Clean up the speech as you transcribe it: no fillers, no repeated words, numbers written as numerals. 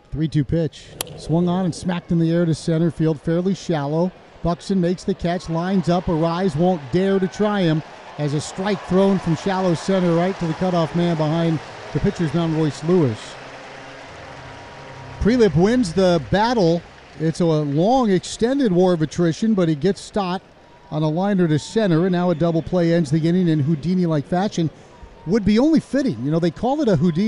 3-2 pitch. Swung on and smacked in the air to center field, fairly shallow. Buxton makes the catch, lines up. Arise won't dare to try him as a strike thrown from shallow center right to the cutoff man behind the pitcher's mound, Royce Lewis. Prelip wins the battle. It's a long, extended war of attrition, but he gets Stott on a liner to center, and now a double play ends the inning in Houdini-like fashion. Would be only fitting. You know, they call it a Houdini.